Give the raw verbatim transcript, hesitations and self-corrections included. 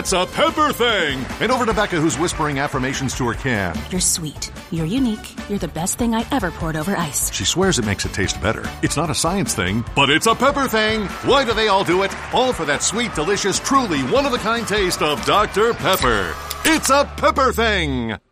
It's a pepper thing! And over to Becca, who's whispering affirmations to her can. You're sweet. You're unique. You're the best thing I ever poured over ice. She swears it makes it taste better. It's not a science thing, but it's a pepper thing! Why do they all do it? All for that sweet, delicious, truly one-of-a-kind taste of Doctor Pepper. It's a pepper thing!